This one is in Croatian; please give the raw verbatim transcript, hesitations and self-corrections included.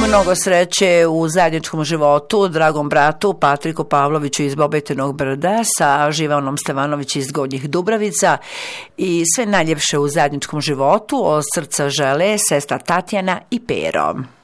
Mnogo sreće u zajedničkom životu dragom bratu Patriku Pavloviću iz Bobetinog Brda sa Živanom Stevanović iz Gornjih Dubravica i sve najljepše u zajedničkom životu od srca žele sestra Tatjana i Pero.